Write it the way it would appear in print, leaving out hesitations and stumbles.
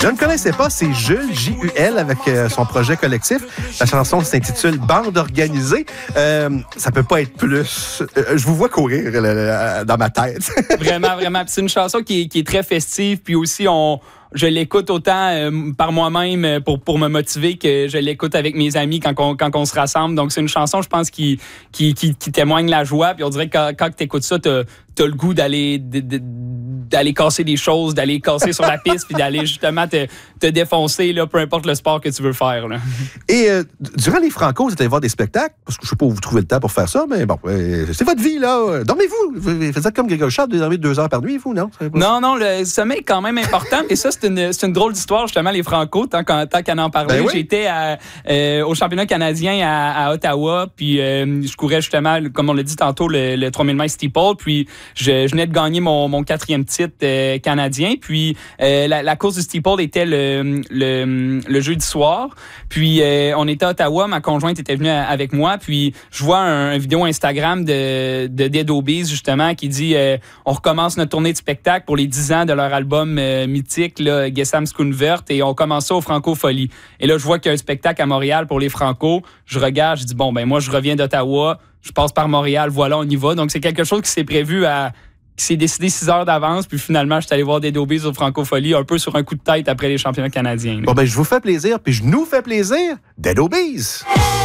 Je ne connaissais pas, c'est Jules, J-U-L, avec son projet collectif. La chanson s'intitule Bande organisée. Ça peut pas être plus... je vous vois courir dans ma tête. Vraiment, vraiment. Puis c'est une chanson qui est très festive, puis aussi je l'écoute autant par moi-même pour me motiver que je l'écoute avec mes amis quand on se rassemble. Donc, c'est une chanson, je pense, qui témoigne la joie. Puis on dirait que quand tu écoutes ça, t'as le goût d'aller casser des choses, d'aller casser sur la piste, puis d'aller justement te défoncer, là, peu importe le sport que tu veux faire. Là. Et durant les Franco, vous êtes allé voir des spectacles? Parce que je sais pas où vous trouvez le temps pour faire ça, mais bon, c'est votre vie, là. Dormez-vous. Vous faites comme Grégory Charles, dormez 2 heures par nuit, vous, non? Non, le sommeil est quand même important. Et ça, c'est une drôle d'histoire, justement, les Franco, tant qu'à en parler. Ben oui. J'étais au championnat canadien à Ottawa, puis je courais justement, comme on l'a dit tantôt, le 3000 mètres steeple, puis je venais de gagner mon 4e titre canadien, puis la course du steeple était le jeudi soir, puis on était à Ottawa, ma conjointe était venue avec moi, puis je vois une vidéo Instagram de Dead Obies, justement, qui dit on recommence notre tournée de spectacle pour les 10 ans de leur album mythique, là, Gesam Skoonvert, et on commence ça au Franco Folie. Et là, je vois qu'il y a un spectacle à Montréal pour les Franco, je regarde, je dis bon, ben moi, je reviens d'Ottawa, je passe par Montréal, voilà, on y va. Donc, c'est quelque chose qui s'est prévu qui s'est décidé 6 heures d'avance, puis finalement, je suis allé voir Dead Obies au Francophonie, un peu sur un coup de tête après les championnats canadiens. Là. Bon, ben, je vous fais plaisir, puis je nous fais plaisir. Dead Obies!